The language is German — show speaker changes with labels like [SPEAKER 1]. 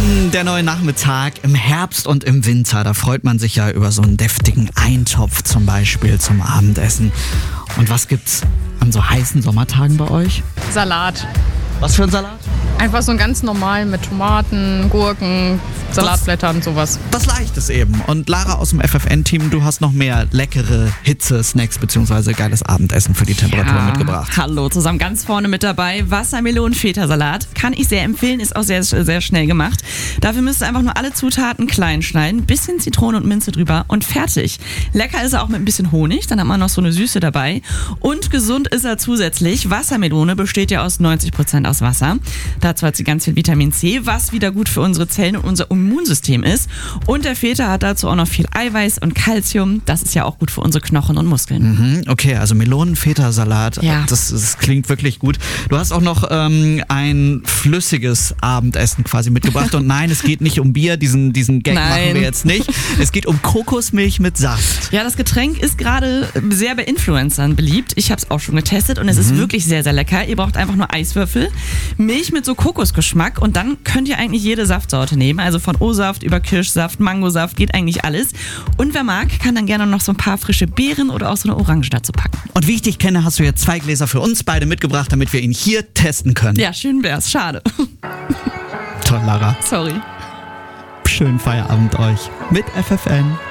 [SPEAKER 1] Der neue Nachmittag im Herbst und im Winter, da freut man sich ja über so einen deftigen Eintopf zum Beispiel zum Abendessen. Und was gibt's an so heißen Sommertagen bei euch?
[SPEAKER 2] Salat.
[SPEAKER 1] Was für ein Salat?
[SPEAKER 2] Einfach so ein ganz normal mit Tomaten, Gurken, Salatblättern, sowas.
[SPEAKER 1] Was Leichtes eben. Und Lara aus dem FFN-Team, du hast noch mehr leckere Hitze-Snacks bzw. geiles Abendessen für die Temperatur mitgebracht.
[SPEAKER 3] Hallo, zusammen ganz vorne mit dabei. Wassermelonen-Feta-Salat. Kann ich sehr empfehlen, ist auch sehr, sehr schnell gemacht. Dafür müsst ihr einfach nur alle Zutaten klein schneiden, bisschen Zitrone und Minze drüber und fertig. Lecker ist er auch mit ein bisschen Honig, dann hat man noch so eine Süße dabei. Und gesund ist er zusätzlich. Wassermelone besteht ja aus 90% aus Wasser. Dazu hat sie ganz viel Vitamin C, was wieder gut für unsere Zellen und unser Immunsystem ist. Und der Feta hat dazu auch noch viel Eiweiß und Kalzium. Das ist ja auch gut für unsere Knochen und Muskeln.
[SPEAKER 1] Okay, also Melonen-Feta-Salat,
[SPEAKER 3] Ja.
[SPEAKER 1] das klingt wirklich gut. Du hast auch noch ein flüssiges Abendessen quasi mitgebracht. Und nein, es geht nicht um Bier, diesen Gag machen wir jetzt nicht. Es geht um Kokosmilch mit Saft.
[SPEAKER 3] Ja, das Getränk ist gerade sehr bei Influencern beliebt. Ich habe es auch schon getestet und es ist wirklich sehr, sehr lecker. Ihr braucht einfach nur Eiswürfel, Milch mit so Kokosgeschmack und dann könnt ihr eigentlich jede Saftsorte nehmen. Also von O-Saft über Kirschsaft, Mangosaft, geht eigentlich alles. Und wer mag, kann dann gerne noch so ein paar frische Beeren oder auch so eine Orange dazu packen.
[SPEAKER 1] Und wie ich dich kenne, hast du jetzt 2 Gläser für uns beide mitgebracht, damit wir ihn hier testen können.
[SPEAKER 3] Ja, schön wär's. Schade.
[SPEAKER 1] Toll, Lara.
[SPEAKER 3] Sorry.
[SPEAKER 1] Schönen Feierabend euch mit FFN.